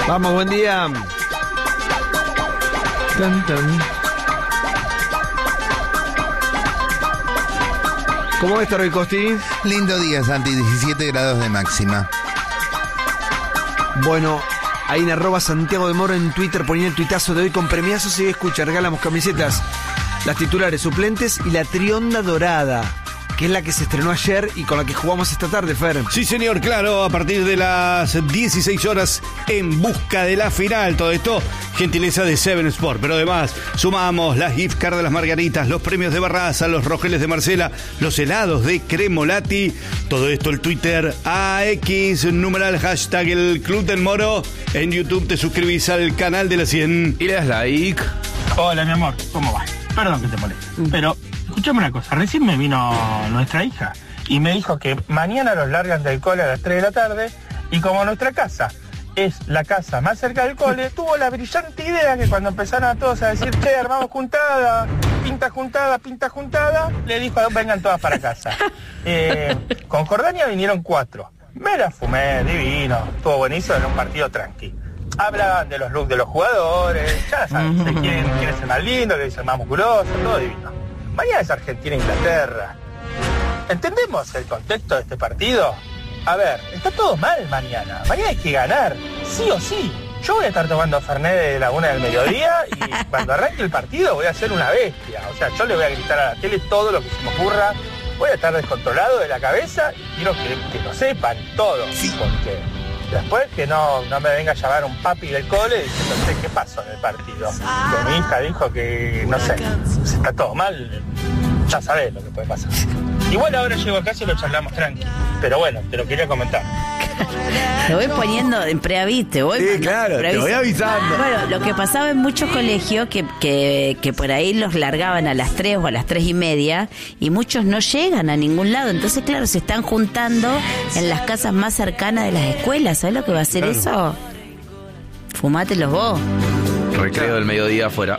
Vamos, buen día. Tan, tan. ¿Cómo va a estar hoy, Costi? Lindo día, Santi, 17 grados de máxima. Bueno, ahí en @Santiago de Moro en Twitter ponía el tuitazo de hoy con premiazos y escucha, regalamos camisetas, las titulares suplentes y la Trionda Dorada, que es la que se estrenó ayer y con la que jugamos esta tarde, Fer. Sí, señor, claro, a partir de las 16 horas en busca de la final. Todo esto, gentileza de Seven Sport. Pero además, sumamos las gift card de las Margaritas, los premios de Barraza, los rogeles de Marcela, los helados de Cremolati. Todo esto el Twitter AX, numeral hashtag el Club del Moro. En YouTube te suscribís al canal de la 100. Y le das like. Hola, mi amor, ¿cómo va? Perdón que te moleste, pero escúchame una cosa. Recién me vino nuestra hija y me dijo que mañana los largan del cole a las 3 de la tarde y como nuestra casa es la casa más cerca del cole, tuvo la brillante idea que cuando empezaron a todos a decir, che, armamos juntada, pinta juntada, le dijo, vengan todas para casa. Con Jordania vinieron 4. Me la fumé, divino, estuvo buenísimo, en un partido tranqui. Hablaban de los looks de los jugadores, ya saben, de quién es el más lindo, quién es el más musculoso, todo divino. Mañana es Argentina-Inglaterra. ¿Entendemos el contexto de este partido? A ver, está todo mal mañana. Mañana hay que ganar, sí o sí. Yo voy a estar tomando Fernet de la 1 del mediodía y cuando arranque el partido voy a ser una bestia. O sea, yo le voy a gritar a la tele todo lo que se me ocurra. Voy a estar descontrolado de la cabeza y quiero que lo sepan todo. Sí. Porque después que no me venga a llamar un papi del cole diciendo, no sé qué pasó en el partido. Que mi hija dijo que, no sé, si está todo mal, ya sabés lo que puede pasar. Igual ahora llego a casa y lo charlamos tranqui. Pero bueno, te lo quería comentar. Te voy poniendo en preaviso, Sí, claro, te voy avisando. Bueno, lo que pasaba en muchos colegios que por ahí los largaban a las 3 o a las 3:30 y muchos no llegan a ningún lado. Entonces, claro, se están juntando en las casas más cercanas de las escuelas. ¿Sabes lo que va a hacer eso? Fumátelos vos. Recreo del mediodía afuera.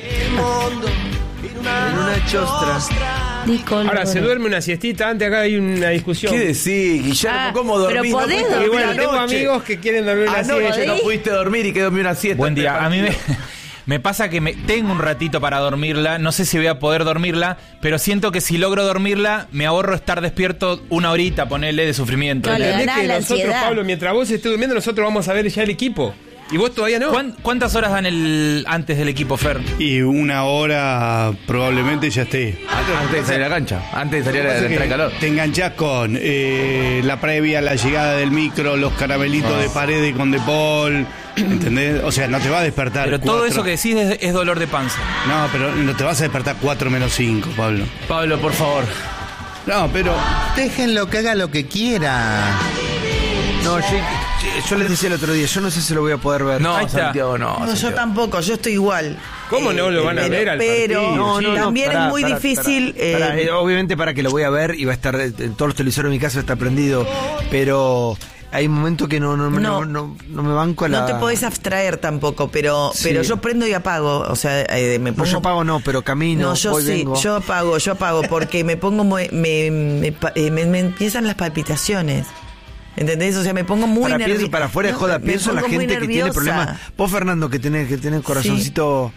En una chostra. Ahora, ¿se duerme una siestita? Antes acá hay una discusión. ¿Qué decís, Guillermo? ¿Cómo dormís? Pero podés dormir. Y bueno, tengo amigos que quieren dormir una siesta. Anoche no pudiste dormir y que dormí una siesta. Buen día. A mí me pasa que tengo un ratito para dormirla. No sé si voy a poder dormirla, pero siento que si logro dormirla, me ahorro estar despierto una horita, ponele, de sufrimiento. Vale. Es Ganá que la nosotros, ansiedad. Pablo, mientras vos estés durmiendo, nosotros vamos a ver ya el equipo. Y vos todavía no. ¿Cuántas horas dan antes del equipo, Fer? Y una hora probablemente ya esté. Antes de salir a la cancha. Antes de salir a entrar en calor. Te enganchás con la previa, la llegada del micro, los caramelitos de Paredes con De Paul. ¿Entendés? O sea, no te va a despertar. Pero todo eso que decís es dolor de panza. No, pero no te vas a despertar 4 menos 5, Pablo. Pablo, por favor. No, pero Déjenlo que haga lo que quiera. No, yo les decía el otro día, yo no sé si lo voy a poder ver. No, Ahí está. Santiago, no. No, yo Santiago. tampoco, yo estoy igual. ¿Cómo no lo van a ver al pero partido? también pará, es muy pará, difícil. pará. Obviamente para que lo voy a ver y va a estar en todos los televisores de mi casa, está prendido, pero hay un momento que no me banco a la... No te podés abstraer tampoco, pero yo prendo y apago. O sea, me pongo... Pues yo apago no, pero camino, No, yo voy, sí, vengo. yo apago porque me pongo me empiezan las palpitaciones. ¿Entendés? O sea, me pongo muy nerviosa. Para afuera de joda, pienso en la gente que tiene problemas. Vos, Fernando, que tenés corazoncito...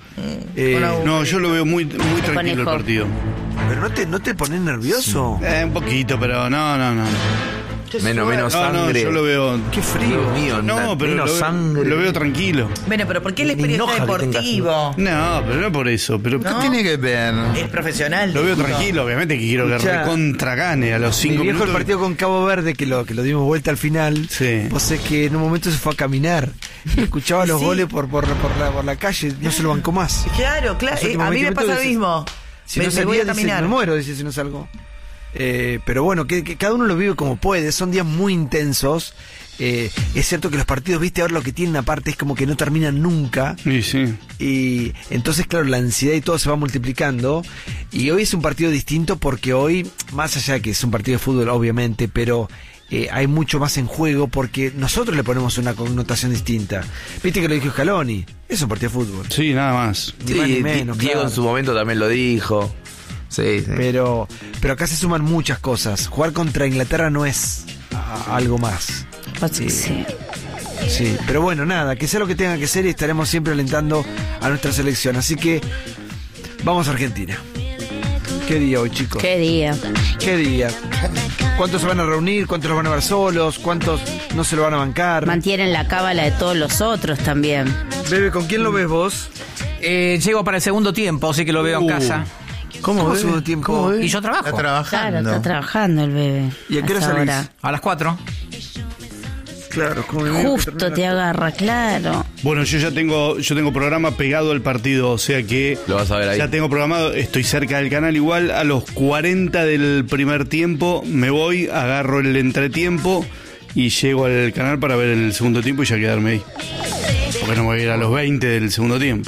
no, yo lo veo muy tranquilo el partido. Pero no te pones nervioso. Un poquito, pero no. Menos sangre. No, yo lo veo. Qué frío. Dios mío, No, pero menos sangre. lo veo tranquilo. Bueno, pero ¿por qué el Me enoja periodista que tengas deportivo? No, pero no por eso. Pero ¿Qué tiene que ver? Es profesional. lo veo tranquilo, obviamente que quiero que Escuchá, recontra gane a los 5 Mi viejo minutos. el partido con Cabo Verde, que lo dimos vuelta al final. Sí. Vos sabés que en un momento se fue a caminar. Y escuchaba los Sí. goles por la calle, no se lo bancó más. Claro. Los últimos A mí 20 me pasa lo minutos mismo. Si me no salía, voy a dice, caminar. me muero, dice, si no salgo. Pero bueno, que cada uno lo vive como puede. Son días muy intensos. Es cierto que los partidos, viste, ahora lo que tienen aparte es como que no terminan nunca. Sí. Y entonces, claro, la ansiedad y todo se va multiplicando. Y hoy es un partido distinto porque hoy, más allá de que es un partido de fútbol, obviamente, pero hay mucho más en juego porque nosotros le ponemos una connotación distinta. Viste que lo dijo Scaloni, es un partido de fútbol. Sí, nada más. Ni más ni menos, Diego claro. en su momento también lo dijo. Sí. Pero acá se suman muchas cosas. Jugar contra Inglaterra no es algo más. Sí. Sí, pero bueno, nada, que sea lo que tenga que ser y estaremos siempre alentando a nuestra selección. Así que vamos a Argentina. ¿Qué día hoy, chicos? ¿Qué día? ¿Qué día? ¿Cuántos se van a reunir? ¿Cuántos los van a ver solos? ¿Cuántos no se lo van a bancar? Mantienen la cábala de todos los otros también. Bebe, ¿con quién lo ves vos? Llego para el segundo tiempo, así que lo veo en casa. ¿Cómo segundo tiempo? Y yo trabajo. Está trabajando. Claro, está trabajando el bebé. ¿Y a qué hora Hasta salís? ahora. A las 4. Claro, como Justo te agarra, claro. Bueno, yo tengo programa pegado al partido, o sea que Lo vas a ver ahí. ya tengo programado, estoy cerca del canal igual, a los 40 del primer tiempo me voy, agarro el entretiempo y llego al canal para ver el segundo tiempo y ya quedarme ahí. Porque no me voy a ir a los 20 del segundo tiempo.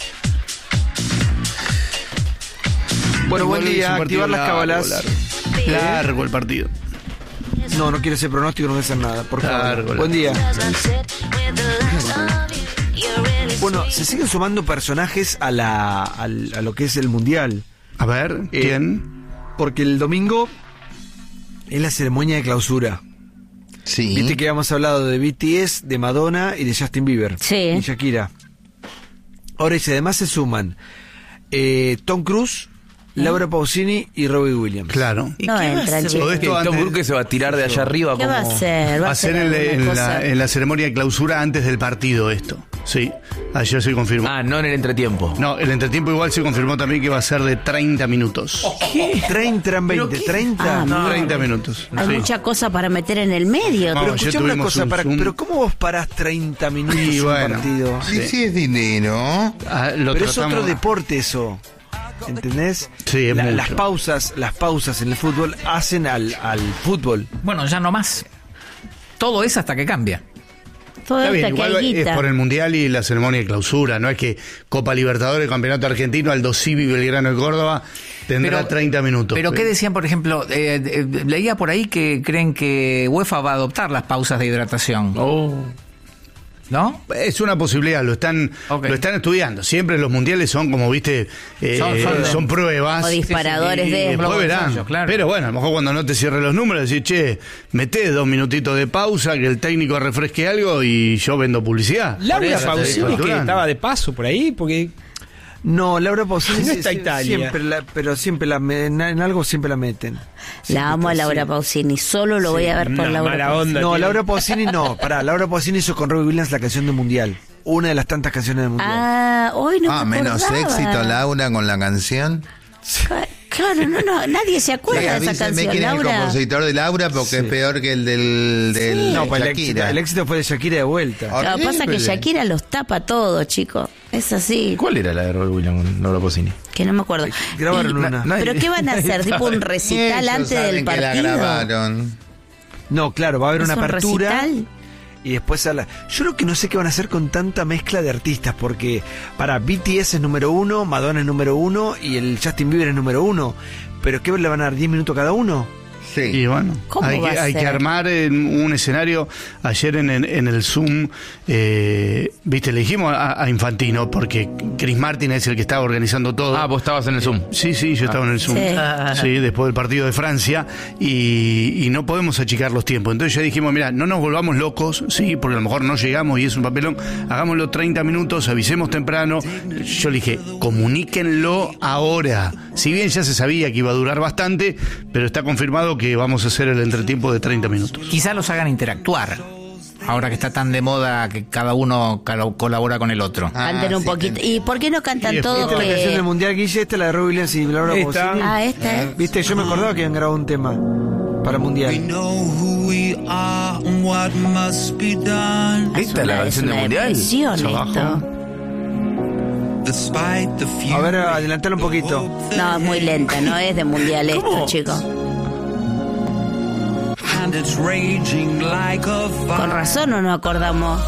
Bueno, Igual buen es día, un partido activar las cábalas. Largo el partido. No quiere hacer pronóstico, no quiere hacer nada, por favor. Largo. Buen día. Bueno, se siguen sumando personajes a lo que es el Mundial. A ver, ¿quién? Porque el domingo es la ceremonia de clausura. Sí. Viste que habíamos hablado de BTS, de Madonna y de Justin Bieber. Sí. Y Shakira. Ahora, y además se suman Tom Cruise, Laura Pausini y Robbie Williams. Claro. No entran, chicos. Todo esto Tom antes- Cruise que se va a tirar de allá arriba ¿Qué como... va a hacer? Va a ser en la ceremonia de clausura antes del partido esto. Sí, ayer se confirmó. Ah, no en el entretiempo. No, el entretiempo igual se confirmó también que va a ser de 30 minutos. ¿Qué? 30 eran 20, 30. Ah, no. 30 minutos. Hay sí. mucha cosa para meter en el medio. No, Pero ayer escuchame una tuvimos cosa, un Zoom. pero ¿cómo vos parás 30 minutos Y un bueno. partido? Sí, sí, es dinero. Ah, lo Pero es tratamos- otro deporte eso. ¿Entendés? Sí, es mucho. las pausas en el fútbol hacen al fútbol. Bueno, ya no más. Todo es hasta que cambia. Todo Está bien, esto que igual hay es guita. por el Mundial y la ceremonia de clausura. No es que Copa Libertadores, Campeonato Argentino, Aldo Civi, Belgrano de Córdoba tendrá Pero- 30 minutos. Pero ¿qué decían, por ejemplo? Leía por ahí que creen que UEFA va a adoptar las pausas de hidratación. ¿No? Es una posibilidad, lo están estudiando. Siempre los mundiales son como, viste, son pruebas. O disparadores Y de... después globos verán. ensayos, claro. Pero bueno, a lo mejor cuando no te cierren los números, decís, che, meté 2 minutitos de pausa, que el técnico refresque algo y yo vendo publicidad. Laura Por Pausini, que facturando. estaba de paso por ahí, porque No, Laura Pausini No está Italia. en algo siempre la meten. La amo a Laura Pausini. Solo lo voy a ver por una Laura mala Pausini. onda. No, tiene. Laura Pausini no. Pará, Laura Pausini hizo con Robbie Williams la canción del Mundial. Una de las tantas canciones del Mundial. Ah, hoy no me Menos acordaba. éxito Laura con la canción. Claro, no, nadie se acuerda de esa Avísenme canción, quién es el Laura. compositor de Laura porque es peor que el del No, pues Shakira. el éxito fue de Shakira de vuelta. Lo que pasa es que Horrible. Shakira los tapa todo, chicos. Es así. ¿Cuál era la de Robbie Williams con Laura Pausini? Que no me acuerdo. Grabaron Y- una. ¿Pero qué van a hacer? ¿Tipo un recital Ellos antes saben del que la partido? grabaron. No, claro, va a haber ¿Es una un apertura. recital? Y después yo creo que no sé qué van a hacer con tanta mezcla de artistas, porque para BTS es número 1, Madonna es número 1 y el Justin Bieber es número 1. ¿Pero qué le van a dar 10 minutos cada uno? Sí. Y bueno, ¿Cómo hay, va que, a hay que ser? armar un escenario. Ayer en el Zoom, viste, le dijimos a Infantino, porque Chris Martin es el que estaba organizando todo. Ah, vos estabas en el Zoom. Sí, yo estaba en el Zoom. Sí. Sí, después del partido de Francia. Y no podemos achicar los tiempos. Entonces ya dijimos, mira, no nos volvamos locos, sí, porque a lo mejor no llegamos y es un papelón. Hagámoslo 30 minutos, avisemos temprano. Yo le dije, comuníquenlo ahora. Si bien ya se sabía que iba a durar bastante, pero está confirmado que vamos a hacer el entretiempo de 30 minutos. Quizá los hagan interactuar. Ahora que está tan de moda que cada uno colabora con el otro. Canten un sí, poquito. ¿Y por qué no cantan Y todos Esta es la canción del que...? Mundial, Guille, esta es la de Robbie Williams y Laura Esta. Pausini. Ah, esta es. Viste, yo me acordaba que habían grabado un tema para Mundial. ¿Esta es la canción del Mundial? Depresión Yo esto. A ver, adelantalo un poquito. No, es muy lenta, no es de mundial esto, chicos. Con razón no nos acordamos.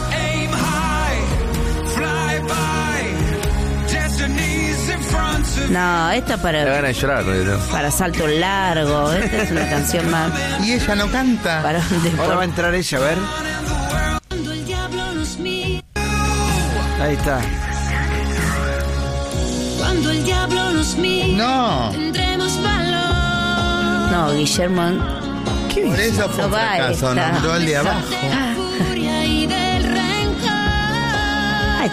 No, esto es Me da para ganas de llorar con esto. salto largo. Esta es una canción más Y ella no canta. para un Ahora va a deporte. entrar ella, a ver. Ahí está. Cuando el diablo nos mira, No. tendremos valor. No, Guillermo. Por eso fue No un va fracaso. esta. Nombró al de abajo. Furia y de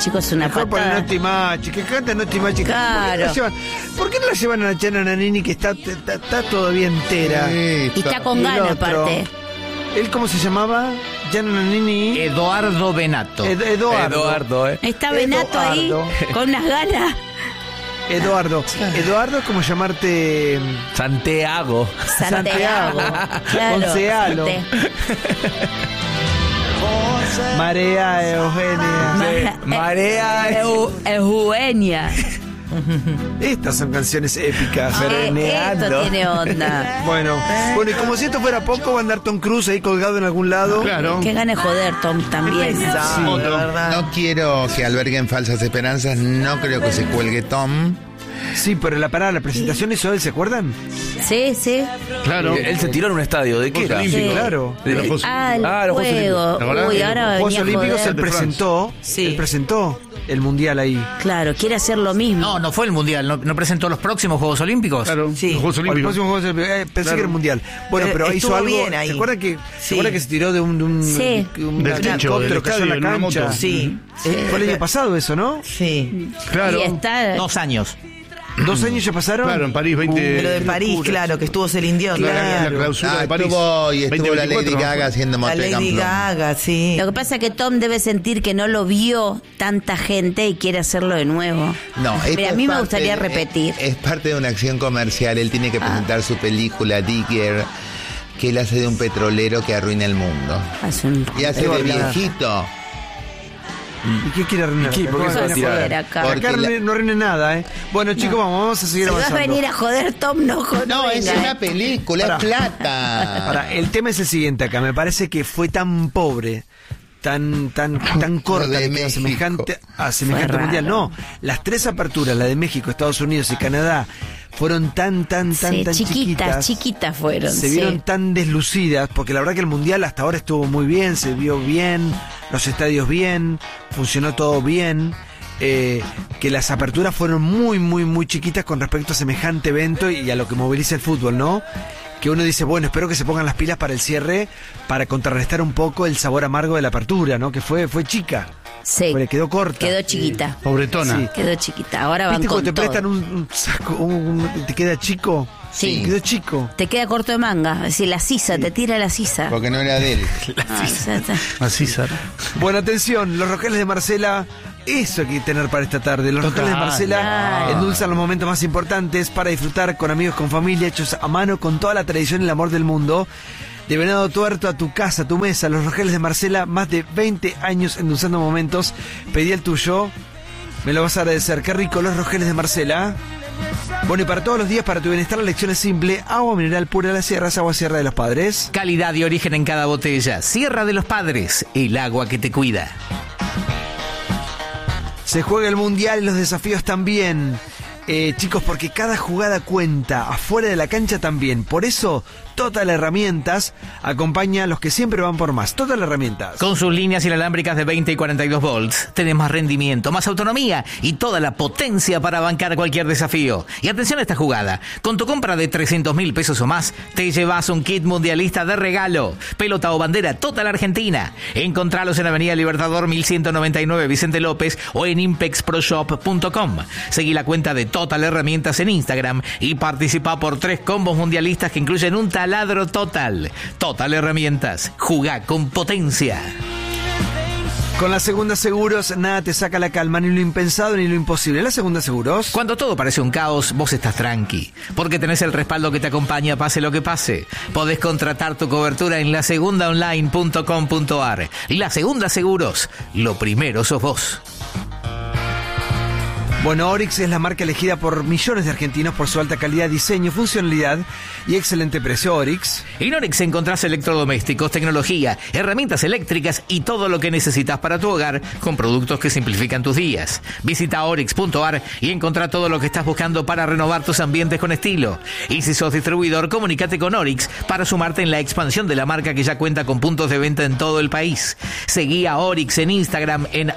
chicos, es una Mejor poner patada. Noti Machi, que canta Noti Machi. Claro. ¿Por qué no la llevan a Gianna Nannini, que está todavía entera? Sí, Y está con Y el ganas, otro. aparte. ¿Él cómo se llamaba? Gianna Nannini. Eduardo Benato. Eduardo. Está Benato ahí, Eduardo. con unas ganas. Eduardo es como llamarte Santiago. Santiago. Claro. Oncealo. Sante- Marea Eugenia. Marea. Eugenia. Estas son canciones épicas. Esto tiene onda. Bueno, y como si esto fuera poco, va a andar Tom Cruise ahí colgado en algún lado. Claro. Qué ganas de joder, Tom, también. Sí. La verdad. No quiero que alberguen falsas esperanzas, no creo que se cuelgue Tom. Sí, pero la presentación hizo él, ¿se acuerdan? Sí, sí. Claro. Él se tiró en un estadio. ¿De qué Juegos era? Olímpicos. Sí. Claro. De los Juegos- El los Juegos juego. Olímpicos. ¿Te acordás? Uy, ahora Los Juegos venía a Olímpicos joder. él presentó. Sí. Él presentó el mundial ahí. Claro, quiere hacer lo mismo. No, no fue el Mundial. ¿No presentó los próximos Juegos Olímpicos? Claro. Sí. Los Juegos O el Olímpicos. próximo Juegos Olímpicos. Pensé Claro. que era el mundial. Bueno, pero Estuvo hizo algo. bien ahí. ¿Se acuerdan que, Sí. se tiró de un Sí. Del techo, del helicóptero, cayó en estadio, la en una cancha? moto. Sí. Fue el año pasado eso, ¿no? Sí. Claro. Y está. 2 años. 2 años ya pasaron. Claro, en París 20. Pero de qué París, locura. claro, que estuvo Celine Dion. la también. clausura de París. Estuvo la 2024, Lady Gaga haciendo La Motel Lady Gaga, sí. Lo que pasa es que Tom debe sentir que no lo vio tanta gente y quiere hacerlo de nuevo. No, esto Mira, a es mí me parte gustaría de- repetir. Es parte de una acción comercial. Él tiene que presentar su película Digger, que él hace de un petrolero que arruina el mundo. Hace un Y hace de viejito. ¿Y qué quiere arruinar? ¿Y qué? ¿Por qué se va a tirar? joder acá. Porque Acá no arruine nada, ¿eh? Bueno, chicos, vamos a seguir Si vas a avanzando. venir a joder, Tom, no joder. No, es venga, una película, Pará. es plata. Ahora, el tema es el siguiente acá. Me parece que fue tan pobre, tan corta, Lo de que quedó México. semejante a semejante Fue raro. mundial. No, las 3 aperturas, la de México, Estados Unidos y Canadá, fueron tan Sí, chiquitas fueron. Se sí. vieron tan deslucidas, porque la verdad que el mundial hasta ahora estuvo muy bien, se vio bien, los estadios bien, funcionó todo bien. Que las aperturas fueron muy chiquitas con respecto a semejante evento y a lo que moviliza el fútbol, ¿no? Que uno dice, bueno, espero que se pongan las pilas para el cierre, para contrarrestar un poco el sabor amargo de la apertura, ¿no? Que fue chica. Sí. Porque quedó corta. Quedó chiquita. Pobretona. Sí. Quedó chiquita. Ahora van ¿Viste con cuando te todo. prestan un saco, te queda chico? Sí. Quedó chico. Te queda corto de manga. Es decir, la sisa, te tira la sisa. Porque no era de él. Ah, ya está. Así, Sara. Bueno, atención, los Rojeles de Marcela, eso hay que tener para esta tarde. Los Rojeles de Marcela endulzan los momentos más importantes para disfrutar con amigos, con familia, hechos a mano, con toda la tradición y el amor del mundo. De venado tuerto a tu casa, a tu mesa, los Rojeles de Marcela, más de 20 años endulzando momentos. Pedí el tuyo, me lo vas a agradecer. Qué rico, los Rojeles de Marcela. Bueno, y para todos los días, para tu bienestar, la elección es simple. Agua mineral pura de la sierra, es agua Sierra de los Padres. Calidad y origen en cada botella. Sierra de los Padres, el agua que te cuida. Se juega el mundial y los desafíos también. Chicos, porque cada jugada cuenta, afuera de la cancha también. Por eso, Total Herramientas acompaña a los que siempre van por más. Total Herramientas. Con sus líneas inalámbricas de 20 y 42 volts, tenés más rendimiento, más autonomía y toda la potencia para bancar cualquier desafío. Y atención a esta jugada. Con tu compra de 300.000 pesos o más, te llevas un kit mundialista de regalo. Pelota o bandera Total Argentina. Encontralos en Avenida Libertador 1199 Vicente López o en impexproshop.com. Seguí la cuenta de Total Herramientas en Instagram y participa por 3 combos mundialistas que incluyen un taladro Total. Total Herramientas. Jugá con potencia. Con la Segunda Seguros, nada te saca la calma, ni lo impensado ni lo imposible. La Segunda Seguros. Cuando todo parece un caos, vos estás tranqui, porque tenés el respaldo que te acompaña pase lo que pase. Podés contratar tu cobertura en lasegundaonline.com.ar. La Segunda Seguros, lo primero sos vos. Bueno, Oryx es la marca elegida por millones de argentinos por su alta calidad, diseño, funcionalidad y excelente precio. Oryx. En Oryx encontrás electrodomésticos, tecnología, herramientas eléctricas y todo lo que necesitas para tu hogar con productos que simplifican tus días. Visita oryx.ar y encontrá todo lo que estás buscando para renovar tus ambientes con estilo. Y si sos distribuidor, comunícate con Oryx para sumarte en la expansión de la marca que ya cuenta con puntos de venta en todo el país. Seguí a Oryx en Instagram en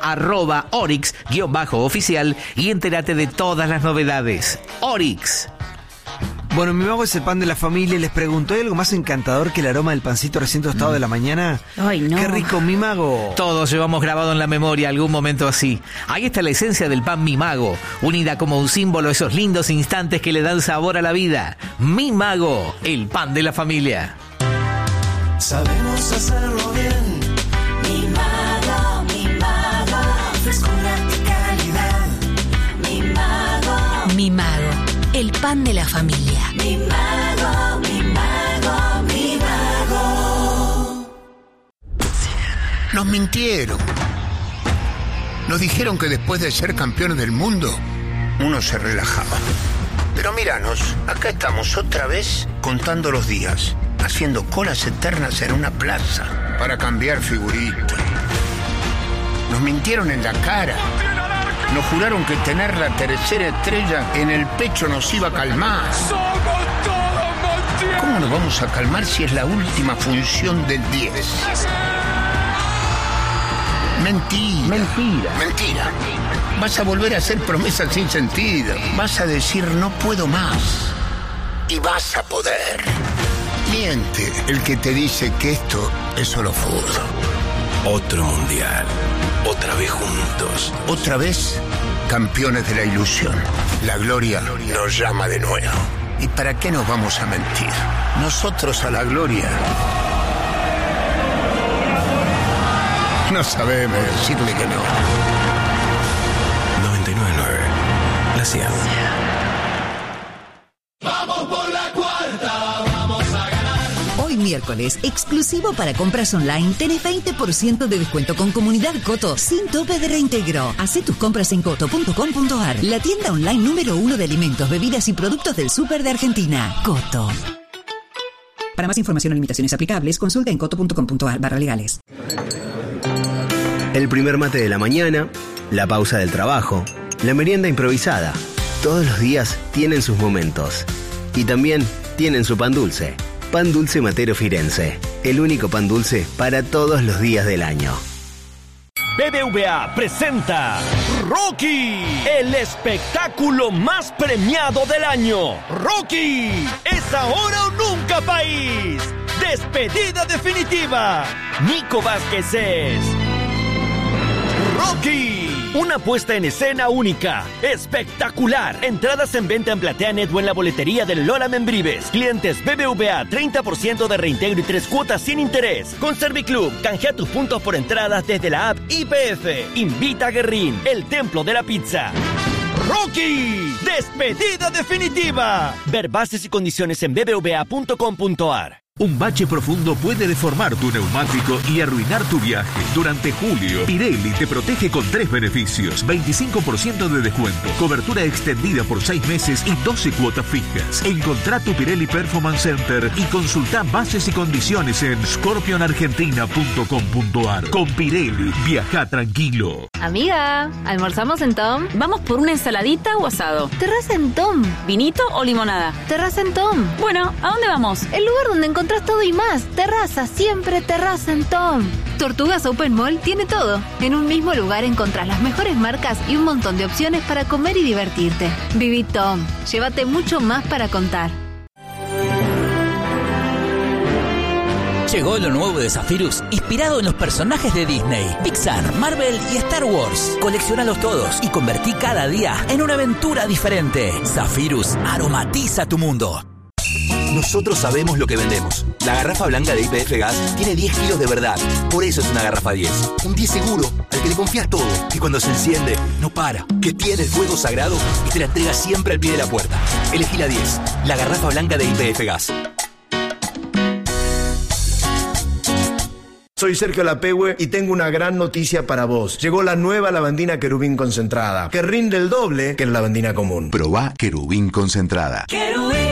@Oryx_oficial y entérate de todas las novedades. Oryx. Bueno, mi mago es el pan de la familia y les pregunto, ¿hay algo más encantador que el aroma del pancito recién tostado de la mañana? Ay, no. ¡Qué rico, mi mago! Todos llevamos grabado en la memoria algún momento así. Ahí está la esencia del pan Mi Mago, unida como un símbolo a esos lindos instantes que le dan sabor a la vida. Mi Mago, el pan de la familia. Sabemos hacerlo bien. Mi mago, frescura y calidad. Mi mago. Mi Mago, el pan de la familia. Mi mago, mi mago, mi mago. Nos mintieron. Nos dijeron que después de ser campeones del mundo, uno se relajaba. Pero míranos, acá estamos otra vez contando los días, haciendo colas eternas en una plaza para cambiar figuritas. Nos mintieron en la cara. Nos juraron que tener la tercera estrella en el pecho nos iba a calmar. ¿Cómo nos vamos a calmar si es la última función del 10? Mentira. Vas a volver a hacer promesas sin sentido. Vas a decir no puedo más. Y vas a poder. Miente el que te dice que esto es solo fútbol. Otro mundial. Otra vez juntos. Otra vez campeones de la ilusión. La gloria nos llama de nuevo. ¿Y para qué nos vamos a mentir? Nosotros a la gloria no sabemos decirle que no. 99.9 La ciencia. Vamos por la cuarta, vamos a ganar. Hoy miércoles, exclusivo para compras online, tenés 20% de descuento con Comunidad Coto, sin tope de reintegro. Hacé tus compras en coto.com.ar, la tienda online número 1 de alimentos, bebidas y productos del súper de Argentina. Coto. Para más información o limitaciones aplicables, consulta en coto.com.ar/legales. El primer mate de la mañana, la pausa del trabajo, la merienda improvisada. Todos los días tienen sus momentos. Y también tienen su pan dulce. Pan Dulce Matero Firenze. El único pan dulce para todos los días del año. BBVA presenta Rocky, el espectáculo más premiado del año. Rocky, es ahora o nunca, país. Despedida definitiva. Nico Vázquez es Rocky, una puesta en escena única, espectacular. Entradas en venta en PlateaNet o en la boletería del Lola Membrives. Clientes BBVA, 30% de reintegro y 3 cuotas sin interés. Con Serviclub, canjea tus puntos por entradas desde la app IPF. Invita a Guerrín, el templo de la pizza. Rocky, despedida definitiva. Ver bases y condiciones en bbva.com.ar. Un bache profundo puede deformar tu neumático y arruinar tu viaje. Durante julio, Pirelli te protege con 3 beneficios: 25% de descuento, cobertura extendida por 6 meses y 12 cuotas fijas. Encontrá tu Pirelli Performance Center y consultá bases y condiciones en scorpionargentina.com.ar. Con Pirelli, viaja tranquilo. Amiga, ¿almorzamos en Tom? ¿Vamos por una ensaladita o asado? Terraza en Tom. ¿Vinito o limonada? Terraza en Tom. Bueno, ¿a dónde vamos? El lugar donde encontrás todo y más. Terraza, siempre terraza en Tom. Tortugas Open Mall tiene todo. En un mismo lugar encontrás las mejores marcas y un montón de opciones para comer y divertirte. Viví Tom. Llévate mucho más para contar. Llegó lo nuevo de Zephyrus, inspirado en los personajes de Disney, Pixar, Marvel y Star Wars. Coleccionalos todos y convertí cada día en una aventura diferente. Zephyrus aromatiza tu mundo. Nosotros sabemos lo que vendemos. La garrafa blanca de YPF Gas tiene 10 kilos de verdad. Por eso es una garrafa 10. Un 10 seguro, al que le confías todo. Que cuando se enciende, no para. Que tiene el fuego sagrado y te la entrega siempre al pie de la puerta. Elegí la 10. La garrafa blanca de YPF Gas. Soy Sergio Lapehue y tengo una gran noticia para vos. Llegó la nueva lavandina Querubín concentrada, que rinde el doble que la lavandina común. Probá Querubín concentrada. Querubín.